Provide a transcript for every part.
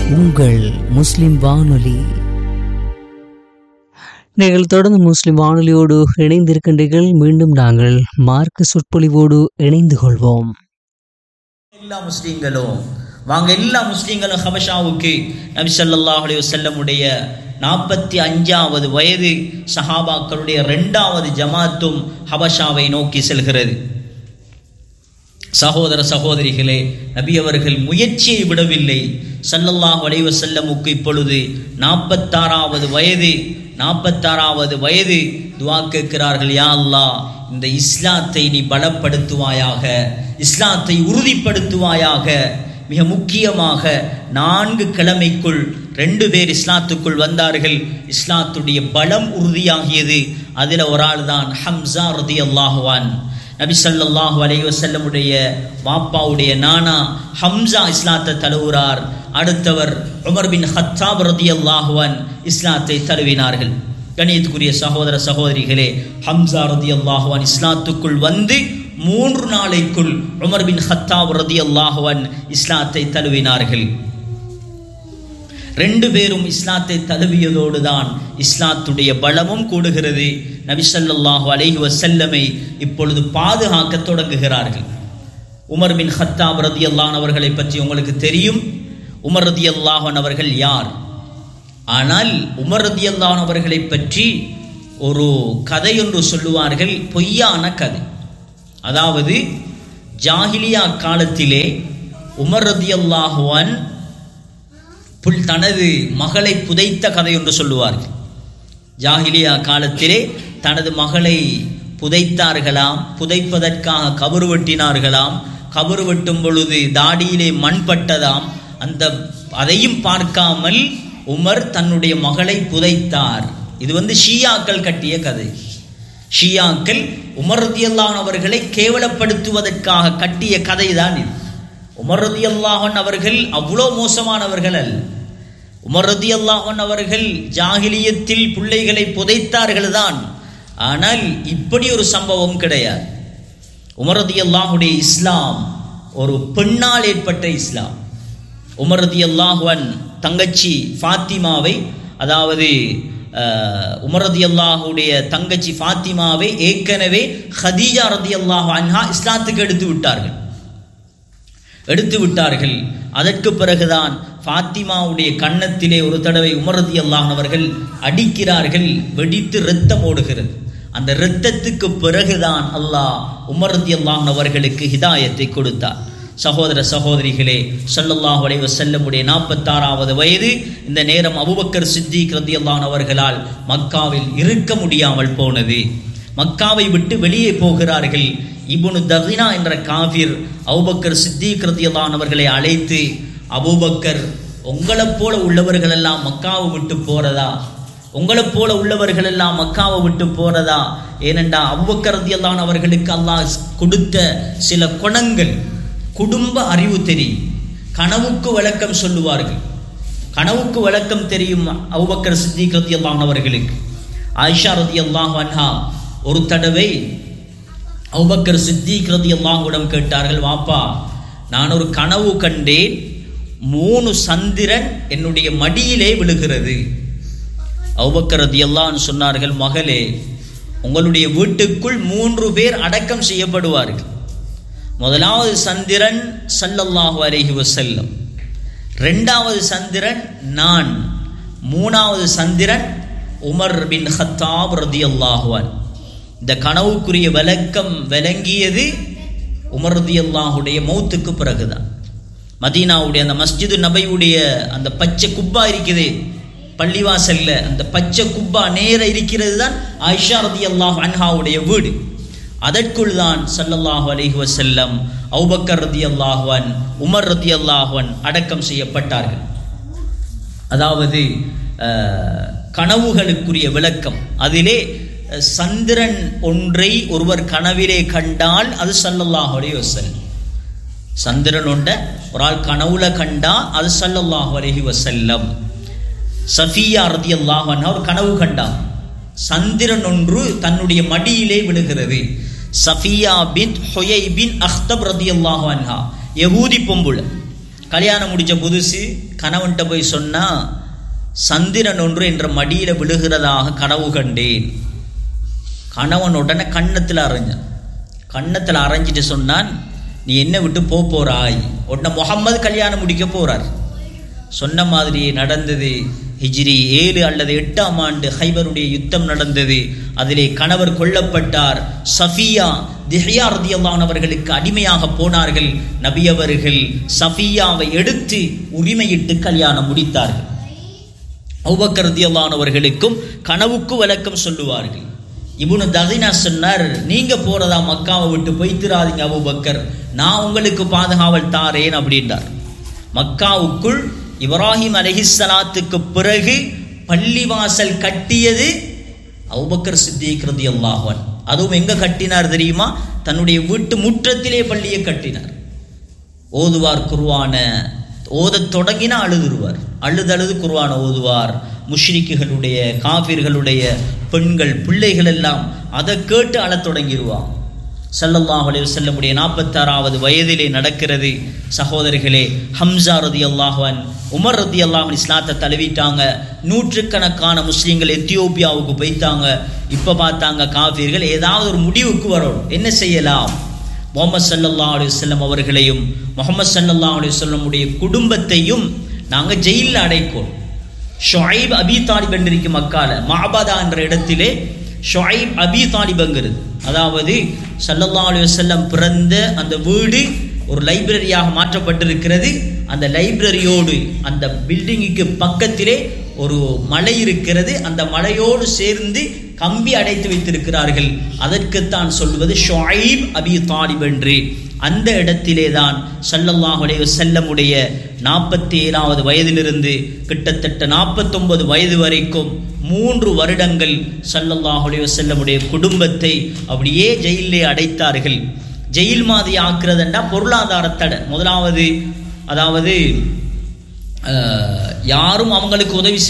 உங்கள் முஸ்லிம் வானொலி. நீங்கள் தொடர்ந்து முஸ்லிம் வானொலியோடு இணைந்திருக்கின்றீர்கள். மீண்டும் நாங்கள் மார்க்க சொற்பொழிவோடு இணைந்து கொள்வோம். எல்லா முஸ்லீம்களும் ஹபஷாவுக்கு நபி ஸல்லல்லாஹு அலைஹி வஸல்லம் உடைய 45வது வயது சஹாபாக்களுடைய 2வது ஜமாத்தும் ஹபஷாவை நோக்கி செல்கிறது. சகோதர சகோதரிகளே, நபி அவர்கள் முயற்சியை விடவில்லை. ஸல்லல்லாஹு அலைஹி வஸல்லமுக்கு இப்பொழுது 46வது வயது துஆ கேட்கிறார்கள். யா அல்லாஹ், இந்த இஸ்லாத்தை நீ பலப்படுத்துவாயாக, இஸ்லாத்தை உறுதிப்படுத்துவாயாக. மிக முக்கியமாக 4 கிழமைக்குள் 2 பேர் இஸ்லாத்துக்குள் வந்தார்கள். இஸ்லாத்துடைய பலம் உறுதியாகியது. அதில் ஒரு ஆள் தான் ஹம்ஸா ரலியல்லாஹு அன்ஹு. நபி ஸல்லல்லாஹு அலைஹி வஸல்லமுடைய வாப்பாவுடைய நானா ஹம்ஸா இஸ்லாத்தை தழுவுறார். அடுத்தவர் உமர் பின் ஹத்தாப் ரலியல்லாஹு அன்ஹு இஸ்லாத்தை தழுவினார்கள். கணியத்துக்குரிய சகோதர சகோதரிகளே, ஹம்ஸா ரலியல்லாஹு அன்ஹு இஸ்லாத்துக்குள் வந்து 3 நாளைக்குள் உமர் பின் ஹத்தாப் ரலியல்லாஹு அன்ஹு இஸ்லாத்தை தழுவினார்கள். 2 பேரும் இஸ்லாத்தை தழுவியதோடு தான் இஸ்லாத்துடைய பலமும் கூடுகிறது. நபி ஸல்லல்லாஹு அலைஹி வஸல்லமை இப்பொழுது பாதுகாக்க தொடங்குகிறார்கள். உமர் பின் ஹத்தாப் ரலியல்லாஹு அன்ஹு அவர்களை பற்றி உங்களுக்கு தெரியும். உமர் ரலியல்லாஹு அன்ஹு அவர்கள் யார்? ஆனால் உமர் ரலியல்லாஹு அன்ஹு அவர்களை பற்றி ஒரு கதை ஒன்று சொல்லுவார்கள், பொய்யான கதை. அதாவது ஜாஹிலியா காலத்திலே உமர் ரலியல்லாஹு அன்ஹு தனது மகளை புதைத்த கதை ஒன்று சொல்லுவார்கள். ஜாஹிலியா காலத்திலே தனது மகளை புதைத்தார்களாம். புதைப்பதற்காக கபறு வெட்டினார்களாம். கபறு வெட்டும் பொழுது தாடியிலே மண் பட்டதாம். அதையும் பார்க்காமல் உமர் தன்னுடைய மகளை புதைத்தார். இது ஷியாக்கள் கட்டிய கதை. ஷியாக்கள் உமர் ரலியல்லாஹு அன்ஹு அவர்களை கேவலப்படுத்துவதற்காக கட்டிய கதை தான் இது. உமர் ரலியல்லாஹு அன்ஹு அவர்கள் அவ்வளோ மோசமானவர்கள் அல்ல. உமர் ரலியல்லாஹு அன்ஹு அவர்கள் ஜாஹிலியத்தில் பிள்ளைகளை புதைத்தார்கள் தான். ஆனால் இப்படி ஒரு சம்பவம் கிடையாது. உமர் ரலியல்லாஹுடைய இஸ்லாம் ஒரு பெண்ணால் ஏற்பட்ட இஸ்லாம். உமர் ரலியல்லாஹு அன்ஹு தங்கச்சி ஃபாத்திமாவை, அதாவது உமர் ரலியல்லாஹுடைய தங்கச்சி ஃபாத்திமாவை ஏற்கனவே ஹதீஜா ரலியல்லாஹு அன்ஹா இஸ்லாத்துக்கு எடுத்து விட்டார்கள். அதற்கு பிறகுதான் ஃபாத்திமாவுடைய கன்னத்திலே ஒரு தடவை உமர் ரலியல்லாஹு அன்ஹு அவர்கள் அடிக்கிறார்கள். வெடித்து இரத்தம் ஓடுகிறது. அந்த இரத்தத்துக்கு பிறகுதான் அல்லாஹ் உமர் ரலியல்லாஹு அன்ஹு அவர்களுக்கு ஹிதாயத்தை கொடுத்தார். சகோதர சகோதரிகளே, ஸல்லல்லாஹு அலைஹி வஸல்லமுடைய 46வது வயது. இந்த நேரம் அபூபக்கர் சித்திக் ரலியல்லாஹு அன்ஹு அவர்களால் மக்காவில் இருக்க முடியாமல் போனது. மக்காவை விட்டு வெளியே போகிறார்கள். இப்னு தகினா என்ற காஃபிர் அபூபக்கர் சித்திக் ரலியல்லாஹு அன்ஹு அவர்களை அழைத்து, அபூபக்கர், உங்களைப் போல உள்ளவர்கள் எல்லாம் மக்காவை விட்டு போறதா? உங்களைப் போல உள்ளவர்கள் எல்லாம் மக்காவை விட்டு போறதா? ஏனென்றா அபூபக்கர் ரலியல்லாஹு அன்ஹு அவர்களுக்கு அல்லாஹ் கொடுத்த சில குணங்கள், குடும்ப அறிவு தெரியும், கனவுக்கு விளக்கம் சொல்லுவார்கள். கனவுக்கு விளக்கம் தெரியும் அபூபக்கர் சித்திக் ரலியல்லாஹு அன்ஹு அவர்களுக்கு. ஆயிஷா ரலியல்லாஹு அன்ஹா ஒரு தடவை அபூபக்கர் சித்திக் ரலியல்லாஹு அன்ஹு கேட்டார்கள், வாப்பா, நான் ஒரு கனவு கண்டேன், 3 சந்திரன் என்னுடைய மடியிலே விழுகிறது. அபூபக்கர் ரலியல்லாஹு அன்ஹு சொன்னார்கள், மகளே, உங்களுடைய வீட்டுக்குள் 3 பேர் அடக்கம் செய்யப்படுவார்கள். முதலாவது சந்திரன் ஸல்லல்லாஹு அலைஹி வஸல்லம், 2வது சந்திரன் நான், 3வது சந்திரன் உமர் பின் ஹத்தாப் ரலியல்லாஹு அன்ஹு. இந்த கனவுக்குரிய விளக்கம் விளங்கியது உமர் ரலியல்லாஹுடைய மௌத்துக்கு பிறகுதான். மதீனாவுடைய அந்த மஸ்ஜிது நபையுடைய அந்த பச்சை குப்பா இருக்குது பள்ளிவாசல்ல, அந்த பச்சை குப்பா நேர இருக்கிறது தான் ஆயிஷா ரலியல்லாஹு அன்ஹாவுடைய வீடு. அதற்குள் தான் ஸல்லல்லாஹு அலைஹி வஸல்லம் அபூபக்கர் ரலியல்லாஹு அன்ஹு, உமர் ரலியல்லாஹு அன்ஹு அடக்கம் செய்யப்பட்டார்கள். அதாவது கனவுகளுக்குரிய விளக்கம். அதிலே சந்திரன் ஒன்றை ஒருவர் கனவிலே கண்டால் அது ஸல்லல்லாஹு அலைஹி வஸல்லம். சந்திரன் ஒன்றை ஒரு ஆள் கனவுல கண்டா அது ஸல்லல்லாஹு அலைஹி வஸல்லம். சஃபியா ரலியல்லாஹு அன்ஹா ஒரு கனவு கண்டார். சந்திரன் ஒன்று தன்னுடைய மடியிலே விழுகிறது. சஃபியா பின் ஹுயை பின் அக்தப் ரலியல்லாஹு அன்ஹா யஹூதி பொம்புல. கல்யாணம் முடிச்ச புதுசு கணவன்கிட்ட போய் சொன்னா, சந்திரன் ஒன்று என்ற மடியில விழுகிறதாக கனவு கண்டேன். கணவன் உடனே கன்னத்தில் அரைஞ்சிட்டு சொன்னான், நீ என்ன விட்டு போறாய். உடனே முகம்மது கல்யாணம் முடிக்க போறார். சொன்ன மாதிரியே நடந்தது. ஹிஜ்ரி 7 அல்லது 8ஆம் ஆண்டு ஹைபருடைய யுத்தம் நடந்தது. அதிலே கணவர் கொல்லப்பட்டார். சஃபியா திஹ்யா ரலியல்லாஹு அன்ஹா அவர்களுக்கு அடிமையாக போனார்கள். நபி அவர்கள் சஃபியாவை எடுத்து உரிமையிட்டு கல்யாணம் முடித்தார்கள். அபூபக்கர் ரலியல்லாஹு அன்ஹு அவர்களுக்கும் கனவுக்கு விளக்கம் சொல்லுவார்கள். இப்னு தஹினா சொன்னார், நீங்க போறதா மக்காவை விட்டு போய்த்திராதீங்க அபூபக்கர், நான் உங்களுக்கு பாதுகாவல் தாரேன் அப்படின்றார். மக்காவுக்குள் இப்ராஹிம் அலைஹிஸ்ஸலாத்துக்கு பிறகு பள்ளிவாசல் கட்டியது அபூபக்கர் சித்திக் ரலியல்லாஹு அன்ஹு. அதுவும் எங்க கட்டினார் தெரியுமா? தன்னுடைய வீட்டு முற்றத்திலே பள்ளியை கட்டினார். ஓதுவார் குர்ஆன, ஓதத் தொடங்கினா அழுதுருவார். அழுது குர்ஆன ஓதுவார். முஷ்ரிக்குகளுடைய காஃபிர்களுடைய பெண்கள் பிள்ளைகள் எல்லாம் அதை கேட்டு அழத் தொடங்கிடுவாங்க. ஸல்லல்லாஹு அலைஹி வஸல்லமுடைய 46வது வயதிலே நடக்கிறது. சகோதரிகளே, ஹம்ஸா ரலியல்லாஹு அன்ஹு, உமர் ரலியல்லாஹு அன்ஹு இஸ்லாத்தை தழுவிட்டாங்க. நூற்றுக்கணக்கான முஸ்லீம்கள் எத்தியோப்பியாவுக்கு போய்த்தாங்க. இப்போ பார்த்தாங்க காஃபிர்கள் ஏதாவது ஒரு முடிவுக்கு வரணும், என்ன செய்யலாம்? முஹம்மது ஸல்லல்லாஹு அலைஹி வஸல்லம் அவர்களையும் முஹம்மது ஸல்லல்லாஹு அலைஹி வஸல்லமுடைய குடும்பத்தையும் நாங்கள் ஜெயிலில் அடைக்கோம். ஷுஐப் அபி தாலிப் என்றிருக்கும் மக்கால மஅபதா என்ற இடத்திலே ஷுஐப் அபி தாலிப்ங்கிறது, அதாவது ஸல்லல்லாஹு அலைஹி வஸல்லம் பிறந்த அந்த வீடு ஒரு லைப்ரரியாக மாற்றப்பட்டிருக்கிறது. அந்த லைப்ரரியோடு அந்த பில்டிங்குக்கு பக்கத்திலே ஒரு மலை இருக்கிறது. அந்த மலையோடு சேர்ந்து கம்பி அடைத்து வைத்திருக்கிறார்கள். அதற்குத்தான் சொல்வது ஷுஐப் அபி தாலிப் என்று. அந்த இடத்திலே தான் ஸல்லல்லாஹு அலைஹி வஸல்லமுடைய 47வது வயதிலிருந்து கிட்டத்தட்ட 49 வயது வரைக்கும் 3 வருடங்கள் ஸல்லல்லாஹு அலைஹி வஸல்லமுடைய குடும்பத்தை அப்படியே ஜெயிலே அடைத்தார்கள். ஜெயில் மாதிரி ஆக்குறதுண்டா பொருளாதார தடை. முதலாவது, அதாவது யாரும் அவங்களுக்கு உதவி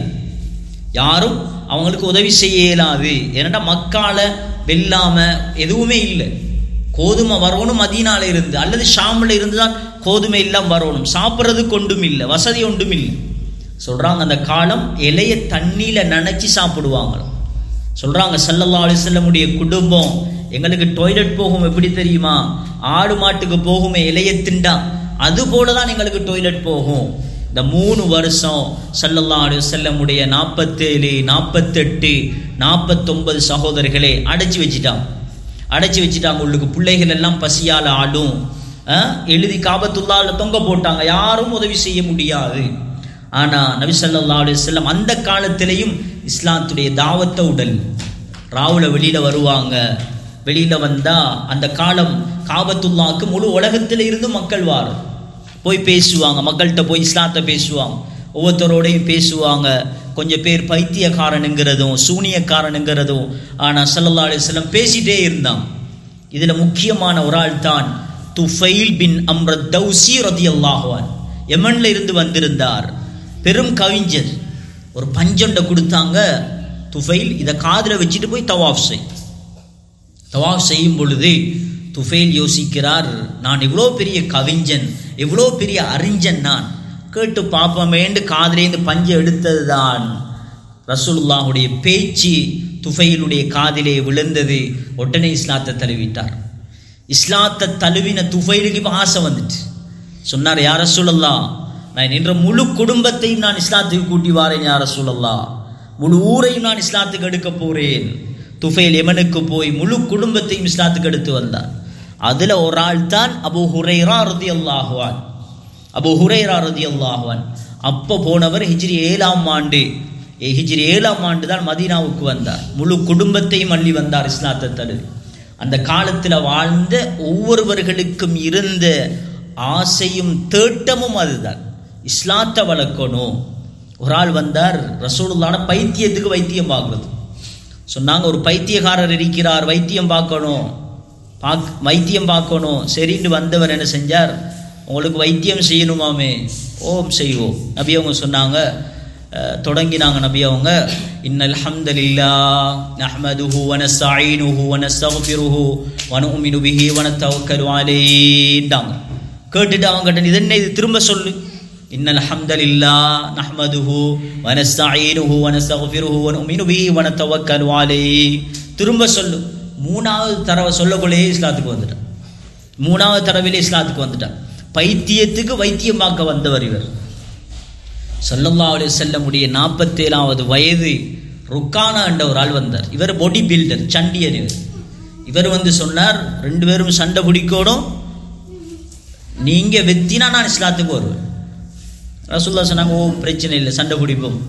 செய்ய இயலாது. ஏன்னா மக்கால வெல்லாம எதுவுமே இல்லை. கோதுமை வரணும் மதீனால இருந்து அல்லது ஷாம்ல இருந்து தான் கோதுமை எல்லாம் வரணும். சாப்பிட்றதுக்கு ஒன்றும் இல்லை, வசதி ஒன்றும் இல்லை. சொல்றாங்க அந்த காலம் இலைய தண்ணியில நனைச்சி சாப்பிடுவாங்க. சொல்றாங்க ஸல்லல்லாஹு அலைஹி வஸல்லமுடைய குடும்பம், எங்களுக்கு டாய்லெட் போகும் எப்படி தெரியுமா? ஆடு மாட்டுக்கு போகுமே இலைய திண்டா, அது போலதான் எங்களுக்கு டாய்லெட் போகும். இந்த 3 வருஷம் ஸல்லல்லாஹு அலைஹி வஸல்லமுடைய 47, 48, 49 சகோதரர்களே அடைச்சி வச்சுட்டாங்க. உள்ளுக்கு பிள்ளைகள் எல்லாம் பசியால் ஆடும். எழுதி காபத்துல்லாஹ்ல தொங்க போட்டாங்க. யாரும் உதவி செய்ய முடியாது. ஆனா நபி ஸல்லல்லாஹு அலைஹி வஸல்லம் அந்த காலத்திலையும் இஸ்லாத்துடைய தாவத்தை உடல் ராவுல வெளியில வருவாங்க. வெளியில வந்தா அந்த காலம் காபத்துல்லாஹ்க்கு முழு உலகத்தில இருந்து மக்கள் வாரும், போய் பேசுவாங்க. மக்கள்கிட்ட போய் இஸ்லாத்தை பேசுவாங்க. ஒவ்வொருத்தரோடையும் பேசுவாங்க. கொஞ்சம் பேர் பைத்தியக்காரனுங்கிறதும் சூனியக்காரனுங்கிறதும். ஆனால் ஸல்லல்லாஹு அலைஹி வஸல்லம் பேசிட்டே இருந்தான். இதில் முக்கியமான ஒரு ஆள் தான் துஃபைல் பின் அம்ர் தௌசி ரலியல்லாஹு அன்ஹு. யமன்ல இருந்து வந்திருந்தார், பெரும் கவிஞர். ஒரு பஞ்சொண்டை கொடுத்தாங்க. துஃபைல் இதை காதில் வச்சுட்டு போய் தவாஃப் செய்யும் பொழுது துஃபைல் யோசிக்கிறார், நான் இவ்வளோ பெரிய கவிஞன், இவ்வளோ பெரிய அறிஞன், நான் கேட்டு பார்ப்போமேண்டு காதிலேருந்து பஞ்சை எடுத்தது தான் ரசூலுல்லாஹுடைய பேச்சு துஃபைலுடைய காதிலே விழுந்தது. உடனே இஸ்லாத்தை தழுவிட்டார். இஸ்லாத்தை தழுவின துஃபைலுக்கு இப்போ ஆசை வந்துட்டு சொன்னார், யா ரசூலல்லாஹ், நான் என்ற முழு குடும்பத்தையும் நான் இஸ்லாத்துக்கு கூட்டி வாரேன். யா ரசூலல்லாஹ், முழு ஊரையும் நான் இஸ்லாத்துக்கு எடுக்க போறேன். துஃபைல் யமனுக்கு போய் முழு குடும்பத்தையும் இஸ்லாத்துக்கு எடுத்து வந்தார். அதுல ஒரு ஆள் தான் அபூ ஹுரைரா ரலியல்லாஹு அன்ஹு. அபூ ஹுரைரா ரலியல்லாஹு அன்ஹு அப்போ போனவர் ஹிஜ்ரி 7ஆம் ஆண்டு தான் மதீனாவுக்கு வந்தார். முழு குடும்பத்தையும் அள்ளி வந்தார் இஸ்லாத்தை தழுவி. அந்த காலத்தில் வாழ்ந்த ஒவ்வொருவர்களுக்கும் இருந்த ஆசையும் தேட்டமும் அதுதான், இஸ்லாத்தை வளர்க்கணும். ஒரு ஆள் வந்தார், ரசூலுல்லாஹ்ன பைத்தியத்துக்கு வைத்தியம் பார்க்கறது சொன்னாங்க. ஒரு பைத்தியக்காரர் இருக்கிறார், வைத்தியம் பார்க்கணும். சரின்னு வந்தவர் என்ன செஞ்சார், உங்களுக்கு வைத்தியம் செய்யணுமாமே? ஓம் செய்வோம். நபி அவங்க சொன்னாங்க, தொடங்கினாங்க நபி அவங்க, இன்னல் ஹம்தலில்லாஹ் நஹ்மதுஹு வ நஸ்தஈனுஹு வ நஸ்தக்ஃபிருஹு வ நுமினு பிஹி வ நத்தவக்கலு அலைஹின்றாங்க. கேட்டுட்டு அவங்க கிட்ட இது என்ன, இது திரும்ப சொல்லு. இன்னல் ஹம்தலில்லாஹ் நஹ்மதுஹு வ நஸ்தஈனுஹு வ நஸ்தக்ஃபிருஹு வ நுமினு பிஹி வ நதவக்கலு அலைஹி. திரும்ப சொல்லு. மூணாவது தடவை சொல்லக்குள்ளே இஸ்லாத்துக்கு வந்துட்டான். மூணாவது தடவையிலே இஸ்லாத்துக்கு வந்துட்டான். பைத்தியத்துக்கு வைத்தியம் பார்க்க வந்தவர் இவர். ஸல்லல்லாஹு அலைஹி வஸல்லம் உடைய 47வது வயது ருக்கானா என்ற ஒரு ஆள் வந்தார். இவர் பாடி பில்டர், சண்டியர். இவர் வந்து சொன்னார், 2 பேரும் சண்டை பிடிக்கணும், நீங்க வெத்தினா நான் இஸ்லாத்துக்கு வருவேன். ரசூலுல்லாஹ் சொன்னாங்க, ஓ பிரச்சனை இல்லை, சண்டை பிடிப்போம்.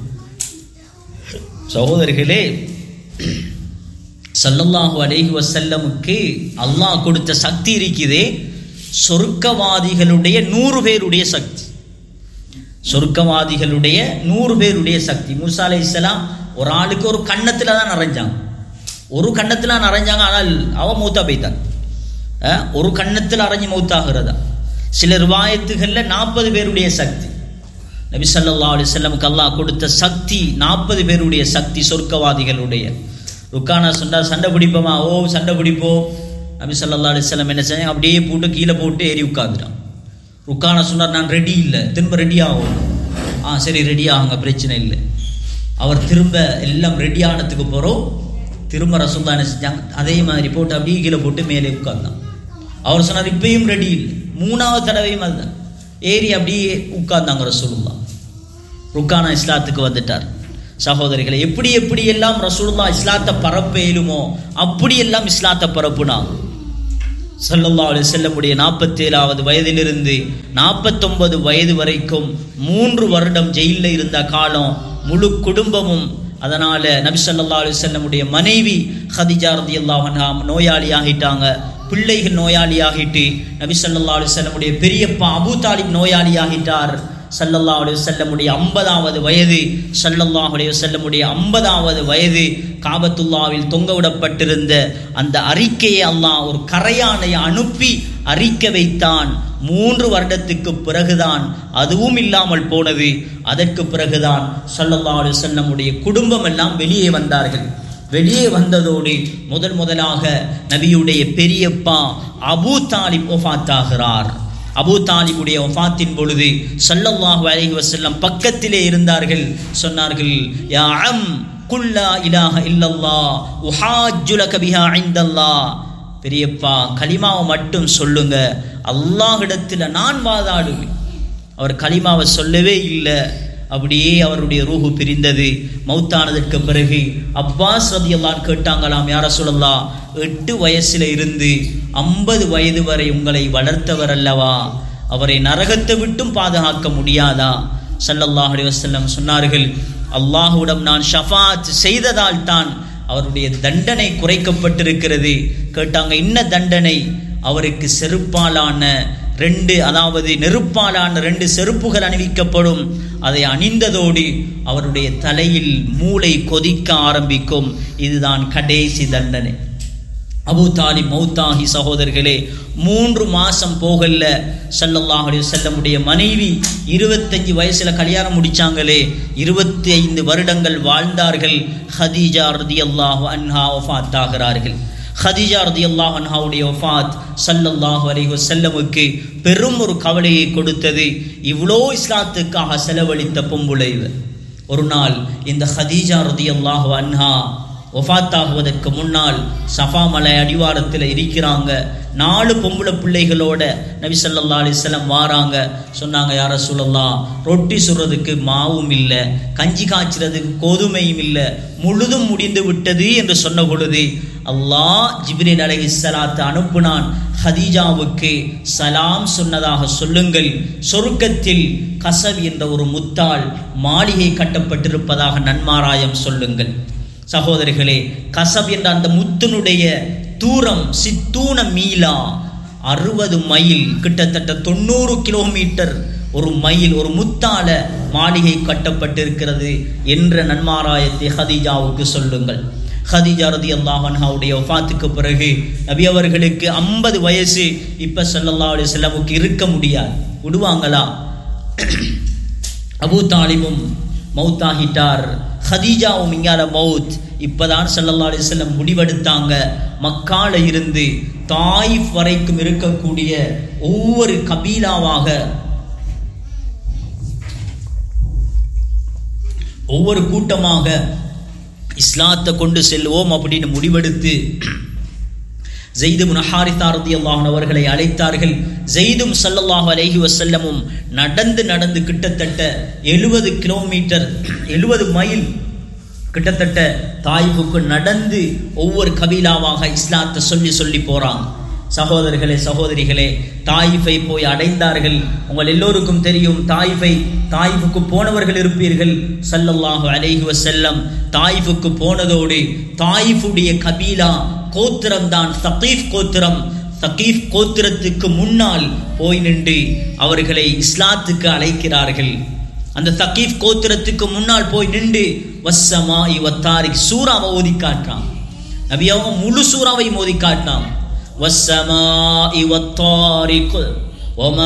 சகோதரர்களே, ஸல்லல்லாஹு அலைஹி வஸல்லமுக்கு அல்லாஹ் கொடுத்த சக்தி இருக்குதே, சொர்க்கவாதிகளுடைய 100 பேருடைய சக்தி. சொர்க்கவாதிகளுடைய 100 பேருடைய சக்தி. மூசா அலைஹிஸ்ஸலாம் ஒரு ஆளுக்கு ஒரு கண்ணத்துல தான் நிறைஞ்சாங்க. ஒரு கண்ணத்துல நிறைஞ்சாங்க, ஆனால் அவன் மௌத்தா போய்த்தான். ஒரு கண்ணத்தில் அரைஞ்சு மௌத்தாகிறதா. சில ரிவாயத்துகள்ல 40 பேருடைய சக்தி. நபி ஸல்லல்லாஹு அலைஹி வஸல்லமுக்கு அல்லாஹ் கொடுத்த சக்தி 40 பேருடைய சக்தி, சொர்க்கவாதிகளுடைய. ருக்கானா சொன்னா சண்டை பிடிப்போமா? ஓ சண்டை பிடிப்போம். நபி ஸல்லல்லாஹு அலைஹி வஸல்லம் என்ன செஞ்சாங்க, அப்படியே போட்டு கீழே போட்டு ஏறி உட்காந்துட்டான். ருக்கானா சொன்னார், நான் ரெடி இல்லை, திரும்ப ரெடி ஆகும். சரி ரெடி ஆகுங்க, பிரச்சனை இல்லை. அவர் திரும்ப எல்லாம் ரெடி ஆனதுக்கு போகிறோம். திரும்ப ரசூலுல்லாஹ் என்ன செஞ்சாங்க, அதே மாதிரி போட்டு அப்படியே கீழே போட்டு மேலே உட்கார்ந்தான். அவர் சொன்னார், இப்பயும் ரெடி இல்லை. 3வது தடவையும் அதுதான் ஏறி அப்படியே உட்கார்ந்தாங்க ரசூலுல்லாஹ். ருக்கானா இஸ்லாத்துக்கு வந்துட்டார். சகோதரிகளை, எப்படி எப்படி எல்லாம் ரசூலுல்லாஹ் இஸ்லாத்தை பரப்ப இயலுமோ அப்படியெல்லாம் இஸ்லாத்தை பரப்புனாங்க. ஸல்லல்லாஹு அலைஹி வஸல்லம் உடைய 47வது வயதிலிருந்து 49 வயது வரைக்கும் 3 வருடம் ஜெயிலில் இருந்த காலம், முழு குடும்பமும். அதனால நபி ஸல்லல்லாஹு அலைஹி வஸல்லம் உடைய மனைவி ஹதீஜா ரலியல்லாஹு அன்ஹா நோயாளி ஆகிட்டாங்க. பிள்ளைகள் நோயாளி ஆகிட்டு நபி ஸல்லல்லாஹு அலைஹி வஸல்லம் உடைய பெரியப்பா அபூ தாலிப் நோயாளி ஆகிட்டார். ஸல்லல்லாஹு அலைஹி வஸல்லம் உடைய 50வது வயது, ஸல்லல்லாஹு அலைஹி வஸல்லம் உடைய 50வது வயது காபத்துல்லாவில் தொங்க விடப்பட்டிருந்த அந்த அறிக்கையை அல்லாஹ் ஒரு கரையானை அனுப்பி அறிக்க வைத்தான். 3 வருடத்துக்கு பிறகுதான் அதுவும் இல்லாமல் போனது. அதற்கு பிறகுதான் ஸல்லல்லாஹு அலைஹி வஸல்லம் உடைய குடும்பம் எல்லாம் வெளியே வந்தார்கள். வெளியே வந்ததோடு முதலாக நபியுடைய பெரியப்பா அபூ தாலிப் வஃபாத்தாகிறார். அபூ தாலிபுடைய வஃபாத்தின் பொழுது ஸல்லல்லாஹு அலைஹி வஸல்லம் பக்கத்திலே இருந்தார்கள். சொன்னார்கள், யா அம் குல் லா இலாஹ இல்லல்லாஹ் உஹாஜ்ஜு லக பிஹா இன்தல்லாஹ். பெரியப்பா, கலிமாவை மட்டும் சொல்லுங்க, அல்லாஹ்விடத்தில் நான் வாதாடுவேன். அவர் கலிமாவை சொல்லவே இல்லை. அப்படியே அவருடைய ரூஹு பிரிந்தது. மௌத்தானதற்கு பிறகு அப்பாஸ் ரலியல்லாஹு கேட்டாங்களாம், யா ரசூலல்லாஹ், 8 வயசுல இருந்து 50 வயது வரை உங்களை வளர்த்தவர் அல்லவா, அவரை நரகத்தை விட்டும் பாதுகாக்க முடியாதா? ஸல்லல்லாஹு அலைஹி வஸல்லம் சொன்னார்கள், அல்லாஹ்விடம் நான் ஷஃபாத் செய்ததால் தான் அவருடைய தண்டனை குறைக்கப்பட்டிருக்கிறது. கேட்டாங்க, என்ன தண்டனை? அவருக்கு செருப்பாலான 2, அதாவது நெருப்பாலான 2 செருப்புகள் அணிவிக்கப்படும். அதை அணிந்ததோடு அவருடைய தலையில் மூளை கொதிக்க ஆரம்பிக்கும். இதுதான் கடைசி தண்டனை. அபூ தாலிப் மௌத்தாகி சகோதரர்களே 3 மாசம் போகல. ஸல்லல்லாஹு அலைஹி வஸல்லம் உடைய மனைவி 25 வயசுல கல்யாணம் முடிச்சாங்களே, 25 வருடங்கள் வாழ்ந்தார்கள். ஹதீஜா ரலியல்லாஹு அன்ஹா வஃபாத்தாகிறார்கள். ஹதீஜா ரலியல்லாஹு அன்ஹாவுடைய வஃபாத் ஸல்லல்லாஹு அலைஹி வஸல்லமுக்கு பெரும் ஒரு கவலையை கொடுத்தது. இவ்வளோ இஸ்லாத்துக்காக செலவழித்த பொம்புளை ஒரு நாள் இந்த ஹதீஜா ரலியல்லாஹு அன்ஹா வஃபாத்தாகுவதற்கு முன்னால் சஃபா மலை அடிவாரத்தில் இருக்கிறாங்க. 4 பொம்பளை பிள்ளைகளோட நபி ஸல்லல்லாஹு அலைஹி வஸல்லம் வாராங்க. சொன்னாங்க, யா ரசூலல்லாஹ், ரொட்டி சுடுறதுக்கு மாவும் இல்லை, கஞ்சி காய்ச்சறதுக்கு கோதுமையும் இல்லை, முழுதும் முடிந்து விட்டது என்று சொன்ன பொழுது அல்லாஹ் ஜிப்ரீல் அலைஹிஸ்ஸலாத்தை அனுப்பினான். ஹதீஜாவுக்கு சலாம் சொன்னதாக சொல்லுங்கள், சொர்க்கத்தில் கசப் என்ற ஒரு முத்தால் மாளிகை கட்டப்பட்டிருப்பதாக நன்மாராயம் சொல்லுங்கள். சகோதரிகளே, கசப் என்ற அந்த முத்தினுடைய தூரம் சித்தூன மீலா, 60 மைல், கிட்டத்தட்ட 90 கிலோமீட்டர் ஒரு மைல், ஒரு முத்தால மாளிகை கட்டப்பட்டிருக்கிறது என்ற நன்மாராயத்தை ஹதீஜாவுக்கு சொல்லுங்கள். ஹதீஜா ரலியல்லாஹு அன்ஹாவுடைய வஃபாத்துக்கு பிறகு நபி அவர்களுக்கு 50 வயசு. இப்ப ஸல்லல்லாஹு அலைஹி வஸல்லமுக்கு இருக்க முடியாது, விடுவாங்களா? அபூ தாலிபும் மௌத்தாகிட்டார், ஹதீஜாவும் இங்கால மௌத். இப்பதான் ஸல்லல்லாஹு அலைஹி வஸல்லம் முடிவெடுத்தாங்க, மக்கால இருந்து தாயிஃப் வரைக்கும் இருக்கக்கூடிய ஒவ்வொரு கபீலாவாக, ஒவ்வொரு கூட்டமாக இஸ்லாத்தை கொண்டு செல்வோம் அப்படின்னு முடிவெடுத்து ஸெய்த் இப்னு ஹாரிஸா ரலியல்லாஹு அன்ஹு அவர்களை அழைத்தார்கள். ஸெய்தும் ஸல்லல்லாஹு அலைஹி வஸல்லமும் நடந்து கிட்டத்தட்ட 70 கிலோமீட்டர் 70 மைல் கிட்டத்தட்ட தாயிஃபுக்கு நடந்து ஒவ்வொரு கபீலாவாக இஸ்லாத்தை சொல்லி போறாங்க. சகோதரர்களே சகோதரிகளே, தாயிஃபை போய் அடைந்தார்கள். உங்கள் எல்லோருக்கும் தெரியும், தாயிஃபுக்கு போனவர்கள் இருப்பீர்கள். ஸல்லல்லாஹு அலைஹி வஸல்லம் தாயிஃபுக்கு போனதோடு தாயிஃபுடைய கபீலா கோத்திரம் தான் சகீஃப் கோத்திரம். சகீஃப் கோத்திரத்துக்கு முன்னால் போய் நின்று அவர்களை இஸ்லாத்துக்கு அழைக்கிறார்கள். அந்த சகீஃப் கோத்திரத்துக்கு முன்னால் போய் நின்று வஸ்ஸமாஇ வத்தாரிக் சூராவை ஓதி காட்டுறான். நபி அவங்க முழு சூறாவை ஓதி காட்டினான். வஸ்ஸமாஇ வத்தாரிக் வமா